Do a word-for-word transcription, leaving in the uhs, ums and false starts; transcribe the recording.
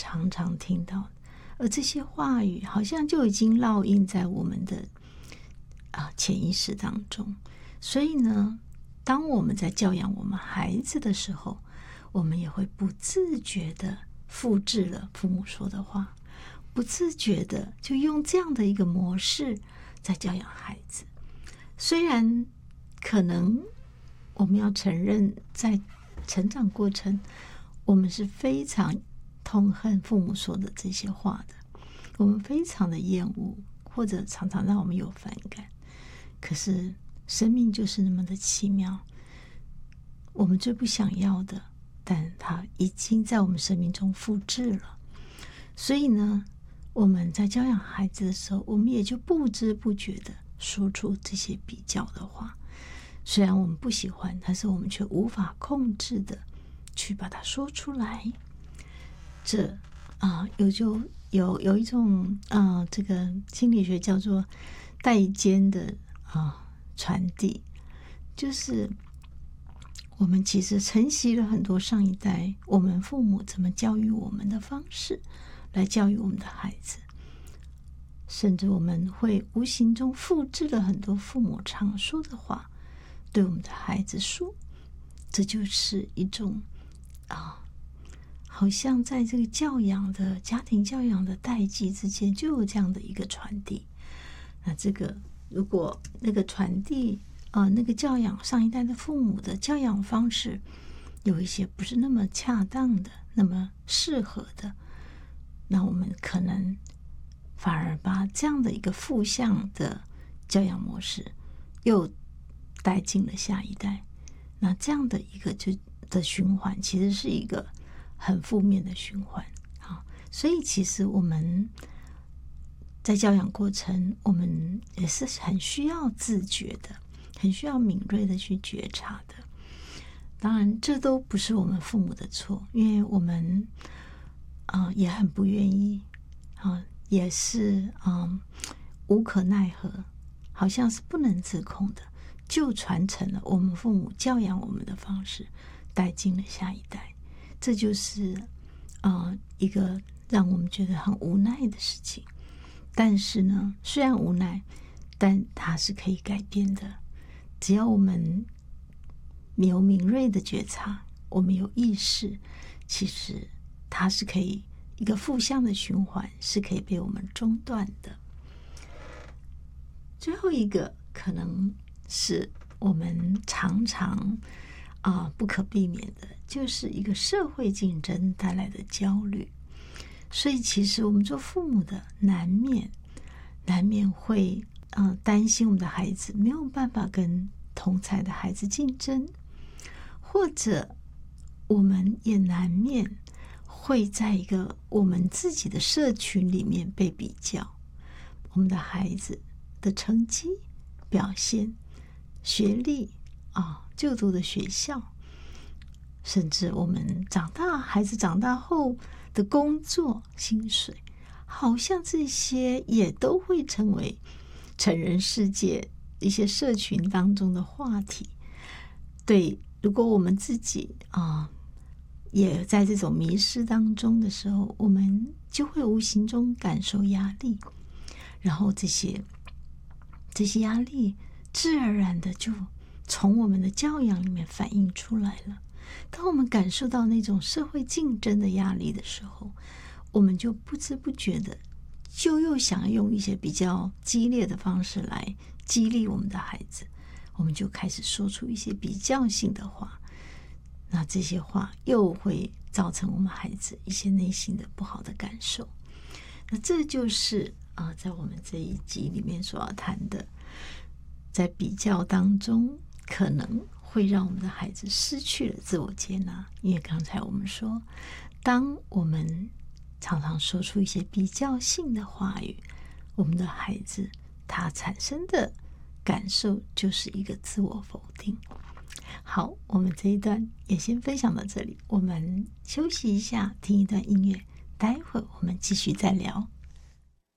常常听到，而这些话语好像就已经烙印在我们的啊潜意识当中。所以呢，当我们在教养我们孩子的时候，我们也会不自觉的复制了父母说的话，不自觉的就用这样的一个模式在教养孩子。虽然可能我们要承认，在成长过程我们是非常痛恨父母说的这些话的，我们非常的厌恶，或者常常让我们有反感。可是生命就是那么的奇妙，我们最不想要的，但它已经在我们生命中复制了。所以呢，我们在教养孩子的时候，我们也就不知不觉的说出这些比较的话。虽然我们不喜欢，但是我们却无法控制的去把它说出来。这啊、呃，有就有有一种啊、呃，这个心理学叫做代间的啊、呃、传递，就是我们其实承袭了很多上一代我们父母怎么教育我们的方式来教育我们的孩子，甚至我们会无形中复制了很多父母常说的话对我们的孩子说。这就是一种啊，好像在这个教养的家庭教养的代际之间就有这样的一个传递。那这个如果那个传递呃，那个教养上一代的父母的教养方式有一些不是那么恰当的，那么适合的，那我们可能反而把这样的一个负向的教养模式又带进了下一代。那这样的一个就的循环其实是一个很负面的循环啊。所以其实我们在教养过程，我们也是很需要自觉的，很需要敏锐的去觉察的。当然这都不是我们父母的错，因为我们啊、呃、也很不愿意啊、呃，也是啊、呃、无可奈何，好像是不能自控的，就传承了我们父母教养我们的方式带进了下一代。这就是呃一个让我们觉得很无奈的事情。但是呢，虽然无奈，但它是可以改变的。只要我们有敏锐的觉察，我们有意识，其实它是可以一个负向的循环是可以被我们中断的。最后一个可能是我们常常啊、呃、不可避免的，就是一个社会竞争带来的焦虑。所以其实我们做父母的难免难免会呃担心我们的孩子没有办法跟同才的孩子竞争，或者我们也难免会在一个我们自己的社群里面被比较，我们的孩子的成绩表现、学历啊、就读的学校，甚至我们长大孩子长大后的工作薪水，好像这些也都会成为成人世界一些社群当中的话题。对，如果我们自己啊、呃、也在这种迷失当中的时候，我们就会无形中感受压力，然后这些这些压力自然而然的就从我们的教养里面反映出来了。当我们感受到那种社会竞争的压力的时候，我们就不知不觉的就又想用一些比较激烈的方式来激励我们的孩子，我们就开始说出一些比较性的话。那这些话又会造成我们孩子一些内心的不好的感受。那这就是啊、呃，在我们这一集里面所要谈的，在比较当中可能会让我们的孩子失去了自我接纳。因为刚才我们说，当我们常常说出一些比较性的话语，我们的孩子他产生的感受就是一个自我否定。好，我们这一段也先分享到这里，我们休息一下，听一段音乐，待会儿我们继续再聊。